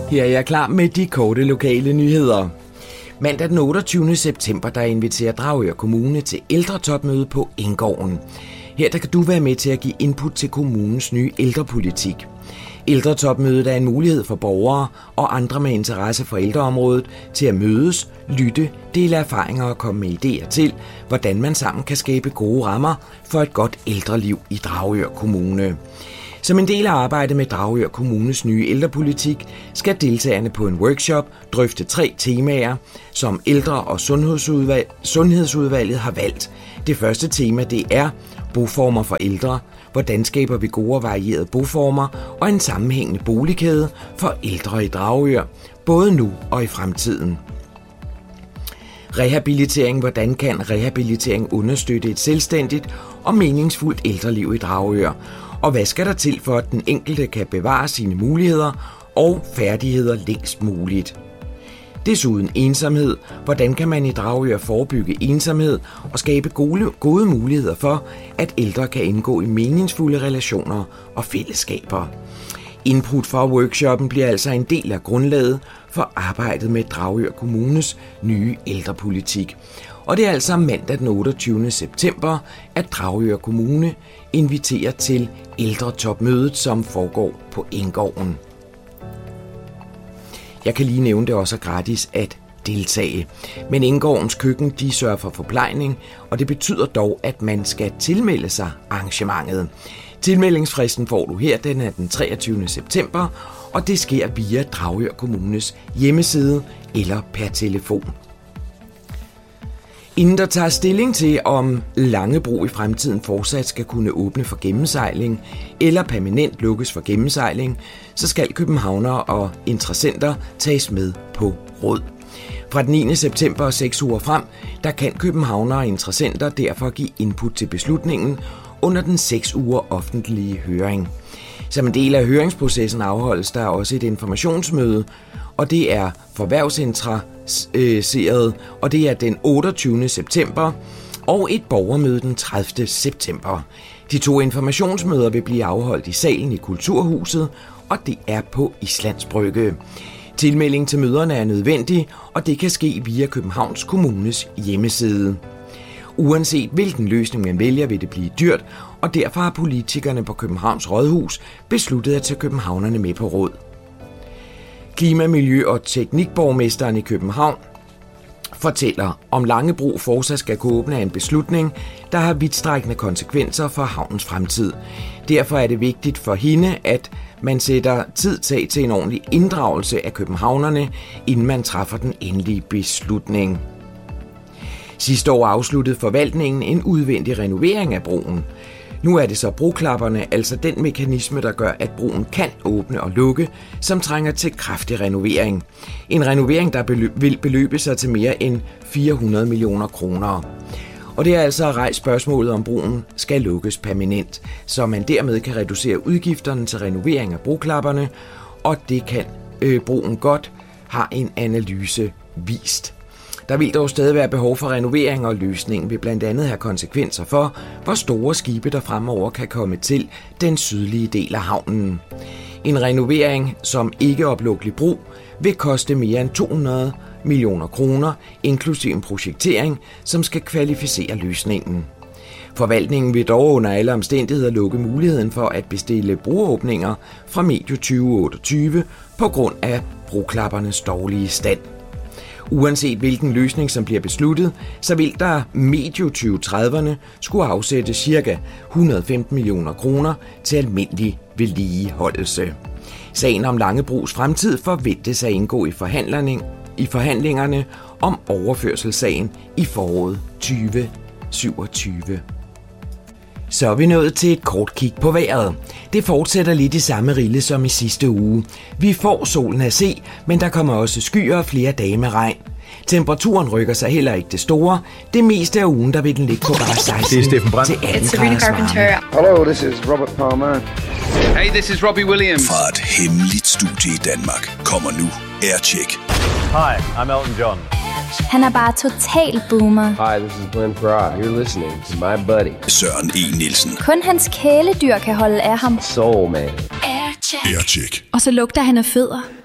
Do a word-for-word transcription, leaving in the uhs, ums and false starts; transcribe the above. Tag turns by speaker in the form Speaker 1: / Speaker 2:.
Speaker 1: Her er jeg klar med de korte lokale nyheder. Mandag den otteogtyvende september, der inviterer Dragør Kommune til ældretopmøde på Enggården. Her der kan du være med til at give input til kommunens nye ældrepolitik. Ældretopmødet er en mulighed for borgere og andre med interesse for ældreområdet til at mødes, lytte, dele erfaringer og komme med idéer til, hvordan man sammen kan skabe gode rammer for et godt ældreliv i Dragør Kommune. Som en del af arbejdet med Dragør Kommunes nye ældrepolitik, skal deltagerne på en workshop drøfte tre temaer, som ældre- og sundhedsudvalg, sundhedsudvalget har valgt. Det første tema det er boformer for ældre. Hvordan skaber vi gode og varierede boformer og en sammenhængende boligkæde for ældre i Dragør, både nu og i fremtiden. Rehabilitering. Hvordan kan rehabilitering understøtte et selvstændigt og meningsfuldt ældreliv i Dragør? Og hvad skal der til for, at den enkelte kan bevare sine muligheder og færdigheder længst muligt? Desuden ensomhed. Hvordan kan man i Dragør forebygge ensomhed og skabe gode, gode muligheder for, at ældre kan indgå i meningsfulde relationer og fællesskaber? Input fra workshoppen bliver altså en del af grundlaget for arbejdet med Dragør Kommunes nye ældrepolitik. Og det er altså mandag den otteogtyvende september, at Dragør Kommune inviterer til ældretopmødet, som foregår på Enggården. Jeg kan lige nævne, det også er gratis at deltage. Men Enggårdens køkken, de sørger for forplejning, og det betyder dog, at man skal tilmelde sig arrangementet. Tilmeldingsfristen får du her, den er den treogtyvende september, og det sker via Dragør Kommunes hjemmeside eller per telefon. Inden der tager stilling til, om Langebro i fremtiden fortsat skal kunne åbne for gennemsejling eller permanent lukkes for gennemsejling, så skal københavnere og interessenter tages med på råd. Fra den niende september og seks uger frem, der kan københavnere og interessenter derfor give input til beslutningen under den seks uger offentlige høring. Som en del af høringsprocessen afholdes der også et informationsmøde, og det er forværvsinteresseret, og det er den otteogtyvende september, og et borgermøde den tredivte september. De to informationsmøder vil blive afholdt i salen i Kulturhuset, og det er på Islands Brygge. Tilmelding til møderne er nødvendig, og det kan ske via Københavns Kommunes hjemmeside. Uanset hvilken løsning man vælger, vil det blive dyrt, og derfor har politikerne på Københavns Rådhus besluttet at tage københavnerne med på råd. Klima-, Miljø- og Teknikborgmesteren i København fortæller, om Langebro fortsat skal kunne åbne af en beslutning, der har vidtstrækkende konsekvenser for havnens fremtid. Derfor er det vigtigt for hende, at man sætter tid til en ordentlig inddragelse af københavnerne, inden man træffer den endelige beslutning. Sidste år afsluttede forvaltningen en udvendig renovering af broen. Nu er det så broklapperne, altså den mekanisme, der gør, at broen kan åbne og lukke, som trænger til kraftig renovering. En renovering, der beløb, vil beløbe sig til mere end fire hundrede millioner kroner. Og det er altså rejst spørgsmålet, om broen skal lukkes permanent, så man dermed kan reducere udgifterne til renovering af broklapperne, og det kan øh, broen godt, har en analyse vist. Der vil dog stadig være behov for renovering, og løsningen vil blandt andet have konsekvenser for, hvor store skibe der fremover kan komme til den sydlige del af havnen. En renovering, som ikke oplukkelig bro, vil koste mere end to hundrede millioner kroner, inklusive en projektering, som skal kvalificere løsningen. Forvaltningen vil dog under alle omstændigheder lukke muligheden for at bestille broåbninger fra medio tyve otteogtyve på grund af broklappernes dårlige stand. Uanset hvilken løsning som bliver besluttet, så vil der medio tyve trediverne skulle afsætte ca. et hundrede og femten millioner kroner til almindelig vedligeholdelse. Sagen om Langebros fremtid forventes at indgå i, i forhandlingerne om overførselssagen i foråret tyve syvogtyve. Så er vi nået til et kort kig på vejret. Det fortsætter lidt i samme rille som i sidste uge. Vi får solen at se, men der kommer også skyer og flere dage med regn. Temperaturen rykker sig heller ikke det store. Det meste af ugen, der vil den ligge på bare seksten til atten grader varme.
Speaker 2: Hello, this is Robert Palmer.
Speaker 3: Hey, this is Robbie Williams.
Speaker 4: Fra et hemmeligt studie i Danmark kommer nu Aircheck.
Speaker 5: Hi, I'm Elton John.
Speaker 6: Han er bare total boomer.
Speaker 2: Hi, this is Glenn Frey. You're listening to my buddy
Speaker 4: Søren E. Nielsen.
Speaker 6: Kun hans kæledyr kan holde af ham.
Speaker 2: Soul Man.
Speaker 6: Aircheck.
Speaker 4: Aircheck.
Speaker 6: Og så lugter han af fødder.